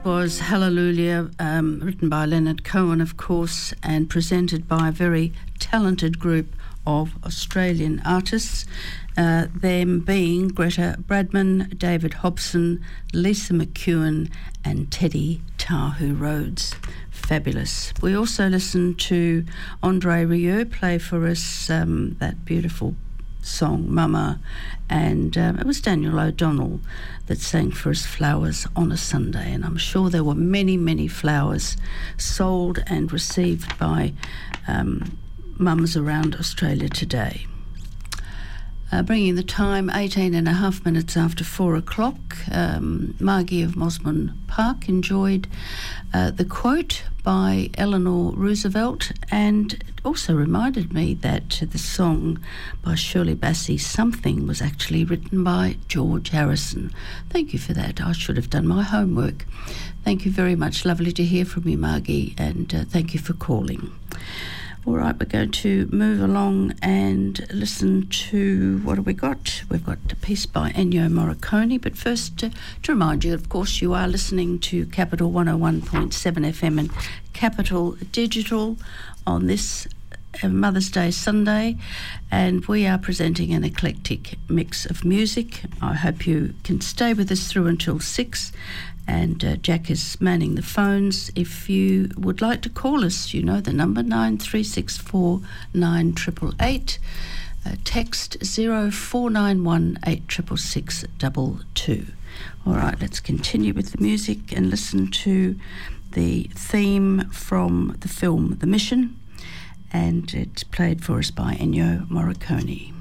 Was Hallelujah, written by Leonard Cohen, of course, and presented by a very talented group of Australian artists, them being Greta Bradman, David Hobson, Lisa McEwen and Teddy Tahu Rhodes. Fabulous. We also listened to Andre Rieu play for us that beautiful song Mama, and it was Daniel O'Donnell that sang for us Flowers on a Sunday, and I'm sure there were many flowers sold and received by mums around Australia today. Bringing the time 18 and a half minutes after 4 o'clock, Margie of Mosman Park enjoyed the quote by Eleanor Roosevelt, and it also reminded me that the song by Shirley Bassey, Something, was actually written by George Harrison. Thank you for that. I should have done my homework. Thank you very much. Lovely to hear from you, Margie, and thank you for calling. All right, we're going to move along and listen to, what have we got? We've got a piece by Ennio Morricone, but first to remind you, of course, you are listening to Capital 101.7 FM and Capital Digital on this Mother's Day Sunday, and we are presenting an eclectic mix of music. I hope you can stay with us through until 6. And Jack is manning the phones. If you would like to call us, you know the number, 9364 9888. Text 0491 866 22. All right, let's continue with the music and listen to the theme from the film The Mission. And it's played for us by Ennio Morricone.